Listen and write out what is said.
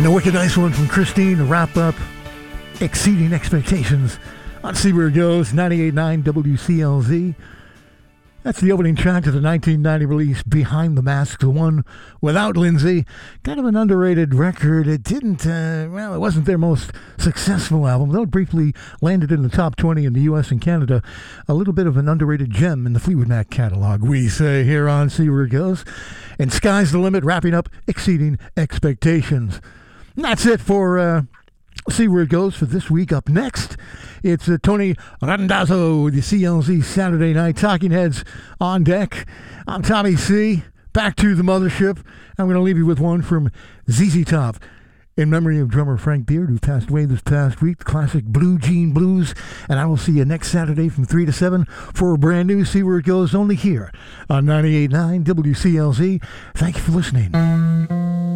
And a wicked nice one from Christine to wrap up Exceeding Expectations on See Where It Goes, 98.9 WCLZ. That's the opening track to the 1990 release Behind the Mask, the one without Lindsay. Kind of an underrated record. It didn't, it wasn't their most successful album, though it briefly landed in the top 20 in the US and Canada. A little bit of an underrated gem in the Fleetwood Mac catalog, we say here on See Where It Goes. And Sky's the Limit, wrapping up Exceeding Expectations. And that's it for See Where It Goes for this week. Up next, it's Tony Randazzo with the CLZ Saturday Night Talking Heads on deck. I'm Tommy C. Back to the mothership. I'm going to leave you with one from ZZ Top in memory of drummer Frank Beard, who passed away this past week, the classic Blue Jean Blues. And I will see you next Saturday from 3 to 7 for a brand new See Where It Goes, only here on 98.9 WCLZ. Thank you for listening.